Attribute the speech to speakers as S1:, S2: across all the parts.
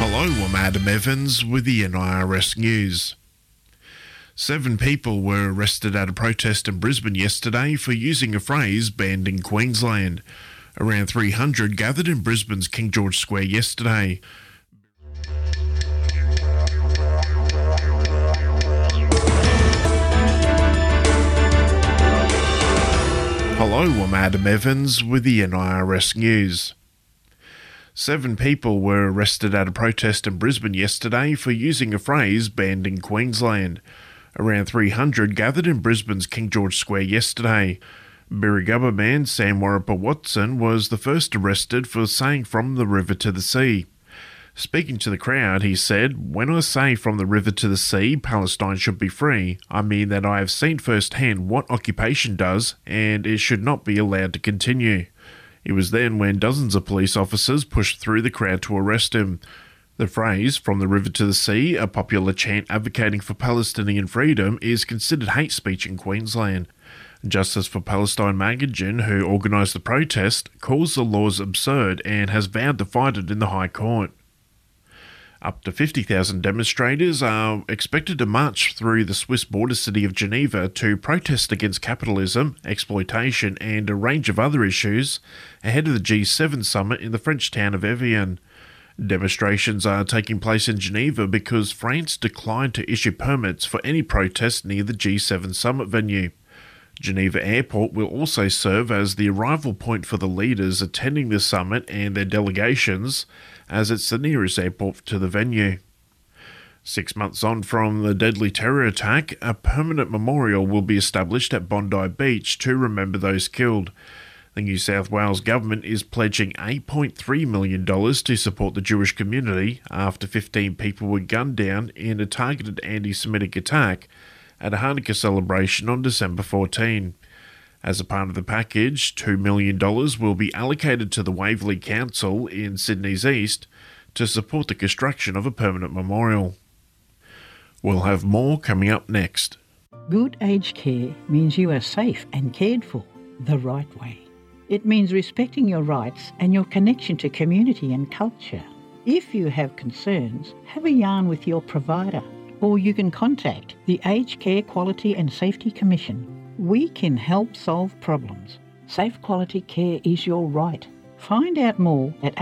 S1: Hello, I'm Adam Evans with the NIRS News. 7 people were arrested at a protest in Brisbane yesterday for using a phrase banned in Queensland. Around 300 gathered in Brisbane's King George Square yesterday. Hello, I'm Adam Evans with the NIRS News. 7 people were arrested at a protest in Brisbane yesterday for using a phrase banned in Queensland. Around 300 gathered in Brisbane's King George Square yesterday. Birragubba man Sam Warrappa Watson was the first arrested for saying from the river to the sea. Speaking to the crowd, he said, "When I say from the river to the sea, Palestine should be free, I mean that I have seen firsthand what occupation does, and it should not be allowed to continue." It was then when dozens of police officers pushed through the crowd to arrest him. The phrase, "from the river to the sea," a popular chant advocating for Palestinian freedom, is considered hate speech in Queensland. Justice for Palestine Magajan, who organised the protest, calls the laws absurd and has vowed to fight it in the High Court. Up to 50,000 demonstrators are expected to march through the Swiss border city of Geneva to protest against capitalism, exploitation and a range of other issues ahead of the G7 summit in the French town of Evian. Demonstrations are taking place in Geneva because France declined to issue permits for any protest near the G7 summit venue. Geneva Airport will also serve as the arrival point for the leaders attending the summit and their delegations, as it's the nearest airport to the venue. 6 months on from the deadly terror attack, a permanent memorial will be established at Bondi Beach to remember those killed. The New South Wales government is pledging $8.3 million to support the Jewish community after 15 people were gunned down in a targeted anti-Semitic attack at a Hanukkah celebration on December 14. As a part of the package, $2 million will be allocated to the Waverley Council in Sydney's East to support the construction of a permanent memorial. We'll have more coming up next.
S2: Good aged care means you are safe and cared for the right way. It means respecting your rights and your connection to community and culture. If you have concerns, have a yarn with your provider, or you can contact the Aged Care Quality and Safety Commission. We can help solve problems. Safe quality care is your right. Find out more at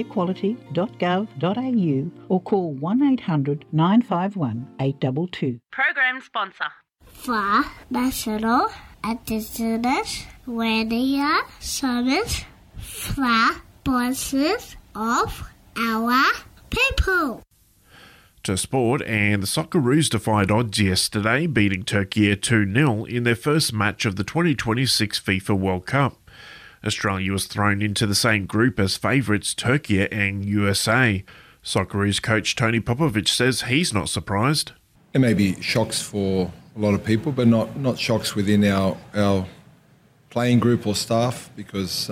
S2: agedcarequality.gov.au or call 1800 951 822.
S3: Program sponsor.
S4: For National Indigenous Radio Service for voices of our people.
S1: To sport, and the Socceroos defied odds yesterday, beating Turkey 2-0 in their first match of the 2026 FIFA World Cup. Australia was thrown into the same group as favourites Turkey and USA. Socceroos coach Tony Popovic says he's not surprised.
S5: There may be shocks for a lot of people, but not shocks within our playing group or staff, because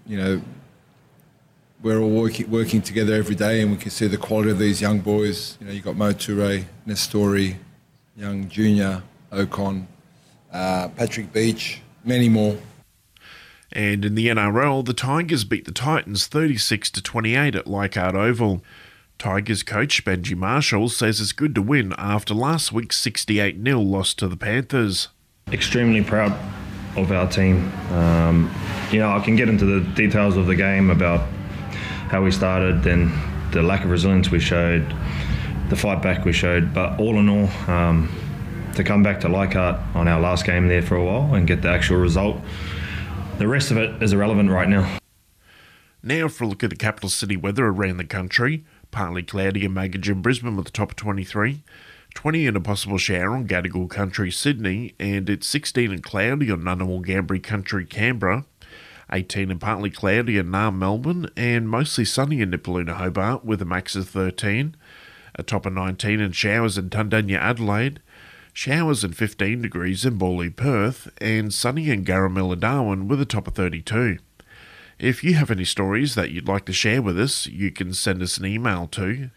S5: we're all working together every day, and we can see the quality of these young boys. You've got Mo Toure, Nestori, young Junior, Ocon, Patrick Beach, many more.
S1: And in the NRL, the Tigers beat the Titans 36-28 at Leichhardt Oval. Tigers coach Benji Marshall says it's good to win after last week's 68-0 loss to the Panthers.
S6: Extremely proud of our team. I can get into the details of the game about how we started, then the lack of resilience we showed, the fight back we showed, but all in all, to come back to Leichhardt on our last game there for a while and get the actual result, the rest of it is irrelevant right now.
S1: Now for a look at the capital city weather around the country. Partly cloudy in Magajan, Brisbane with a top of 23, 20 and a possible shower on Gadigal Country, Sydney, and it's 16 and cloudy on Ngunnawal Ngambri Country, Canberra, 18 and partly cloudy in Naarm, Melbourne, and mostly sunny in Nipaluna, Hobart with a max of 13, a top of 19 and showers in Tundanya, Adelaide, showers and 15 degrees in Bawley, Perth, and sunny in Garamilla, Darwin with a top of 32. If you have any stories that you'd like to share with us, you can send us an email to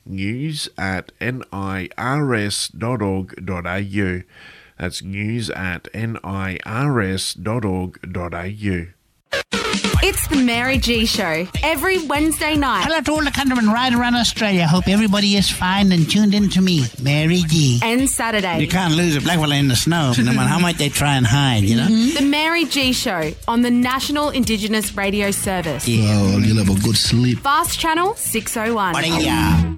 S1: news@nirs.org.au. That's news@nirs.org.au.
S3: It's the Mary G Show, every Wednesday night.
S7: Hello to all the countrymen right around Australia. Hope everybody is fine and tuned in to me, Mary G.
S3: And Saturday.
S7: You can't lose a black fella in the snow, no matter how much they try and hide, you know?
S3: The Mary G Show on the National Indigenous Radio Service.
S7: Yeah, well, you'll have a good sleep.
S3: Fast Channel 601.
S7: Yeah.